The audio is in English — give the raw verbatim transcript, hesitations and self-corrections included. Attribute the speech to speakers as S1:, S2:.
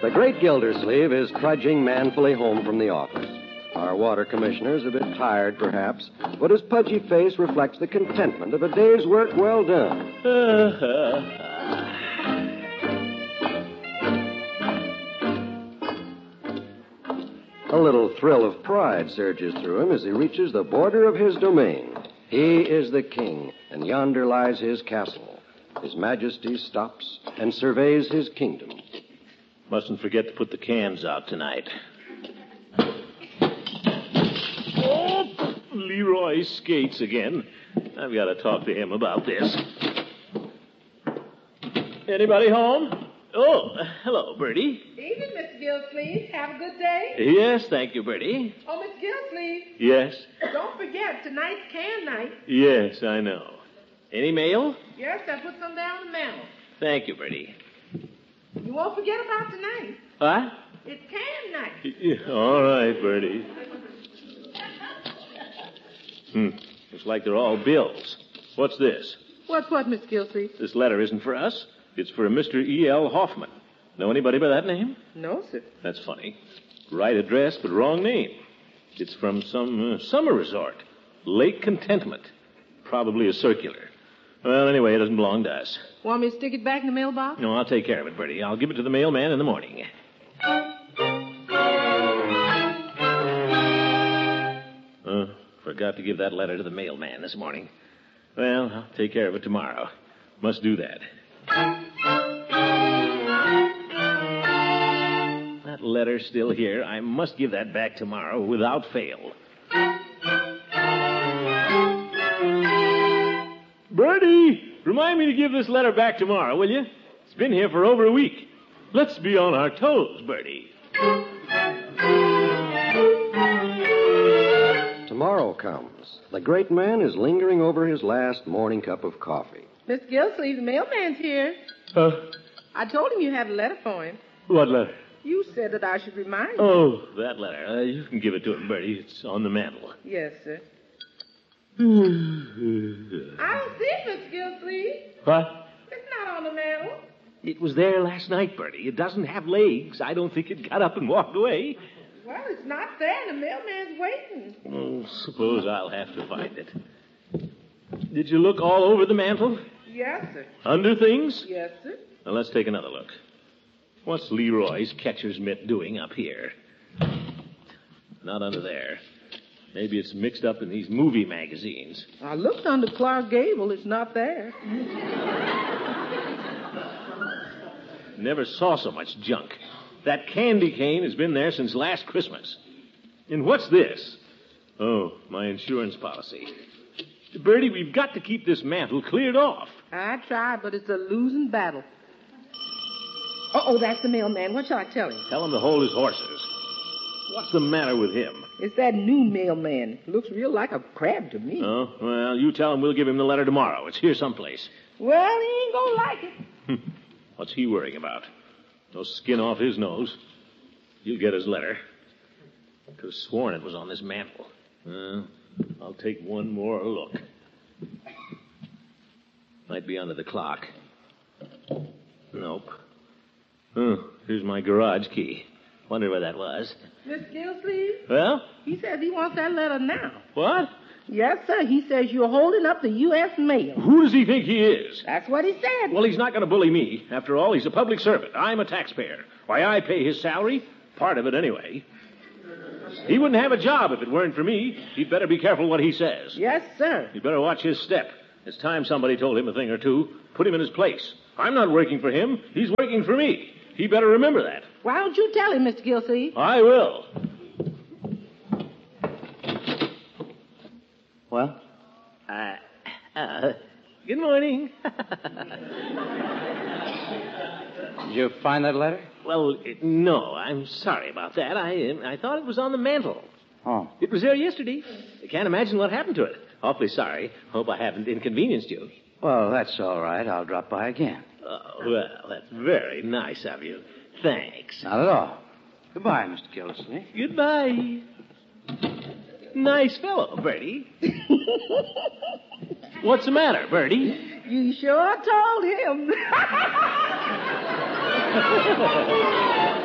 S1: The great Gildersleeve is trudging manfully home from the office. Our water commissioner's a bit tired, perhaps, but his pudgy face reflects the contentment of a day's work well done. A little thrill of pride surges through him as he reaches the border of his domain. He is the king, and yonder lies his castle. His Majesty stops and surveys his kingdom.
S2: Mustn't forget to put the cans out tonight. Oh, Leroy skates again. I've got to talk to him about this. Anybody home? Oh, hello, Bertie.
S3: Evening, Mister Gilsleeve. Have a good day.
S2: Yes, thank you, Bertie.
S3: Oh, Mister Gilsleeve.
S2: Yes?
S3: Don't forget, tonight's can night.
S2: Yes, I know. Any mail?
S3: Yes, I put some down the mantel.
S2: Thank you, Bertie.
S3: You won't forget about tonight.
S2: What?
S3: It's can night.
S2: Yeah, all right, Bertie. Hmm. Looks like they're all bills. What's this?
S3: What's what, Mister Gilsleeve?
S2: This letter isn't for us. It's for a Mister E L. Hoffman. Know anybody by that name?
S3: No, sir.
S2: That's funny. Right address, but wrong name. It's from some uh, summer resort. Lake Contentment. Probably a circular. Well, anyway, it doesn't belong to us.
S3: Want me to stick it back in the mailbox?
S2: No, I'll take care of it, Bertie. I'll give it to the mailman in the morning. Uh, forgot to give that letter to the mailman this morning. Well, I'll take care of it tomorrow. Must do that. That letter's still here. I must give that back tomorrow without fail. Bertie, remind me to give this letter back tomorrow, will you? It's been here for over a week. Let's be on our toes, Bertie.
S1: Tomorrow comes. The great man is lingering over his last morning cup of coffee.
S3: Mister Gilsleeve, the mailman's here.
S2: Huh?
S3: I told him you had a letter for him.
S2: What letter?
S3: You said that I should remind you.
S2: Oh, that letter. Uh, you can give it to him, Bertie. It's on the mantel.
S3: Yes, sir. I don't see it, Mister Gilsleeve.
S2: What?
S3: It's not on the mantel.
S2: It was there last night, Bertie. It doesn't have legs. I don't think it got up and walked away.
S3: Well, it's not there. The mailman's waiting.
S2: Oh, suppose I'll have to find it. Did you look all over the mantel?
S3: Yes, sir.
S2: Under things?
S3: Yes, sir.
S2: Now, let's take another look. What's Leroy's catcher's mitt doing up here? Not under there. Maybe it's mixed up in these movie magazines.
S3: I looked under Clark Gable. It's not there.
S2: Never saw so much junk. That candy cane has been there since last Christmas. And what's this? Oh, my insurance policy. Bertie, we've got to keep this mantel cleared off.
S3: I tried, but it's a losing battle. Uh-oh, that's the mailman. What shall I tell him?
S2: Tell him to hold his horses. What's the matter with him?
S3: It's that new mailman. Looks real like a crab to me.
S2: Oh, well, you tell him we'll give him the letter tomorrow. It's here someplace.
S3: Well, he ain't gonna like it.
S2: What's he worrying about? No skin off his nose. He'll get his letter. Could have sworn it was on this mantel. Uh, I'll take one more look. Might be under the clock. Nope. Oh, here's my garage key. Wonder where that was.
S3: Miss Gilsleeve?
S2: Well?
S3: He says he wants that letter now.
S2: What?
S3: Yes, sir. He says you're holding up the U S mail.
S2: Who does he think he is?
S3: That's what he said.
S2: Well, he's not going to bully me. After all, he's a public servant. I'm a taxpayer. Why, I pay his salary. Part of it, anyway. He wouldn't have a job if it weren't for me. He'd better be careful what he says.
S3: Yes, sir.
S2: He'd better watch his step. It's time somebody told him a thing or two. Put him in his place. I'm not working for him. He's working for me. He better remember that.
S3: Why don't you tell him, Mister Gilsleeve?
S2: I will.
S1: Well?
S2: Uh, uh, good morning.
S1: Did you find that letter?
S2: Well, it, no, I'm sorry about that. I I thought it was on the mantel.
S1: Oh.
S2: It was there yesterday. I can't imagine what happened to it. Awfully sorry. Hope I haven't inconvenienced you.
S1: Well, that's all right. I'll drop by again.
S2: Oh, well, that's very nice of you. Thanks.
S1: Not at all. Goodbye, Mister Gildersleeve.
S2: Goodbye. Nice fellow, Bertie. What's the matter, Bertie?
S3: You sure told him.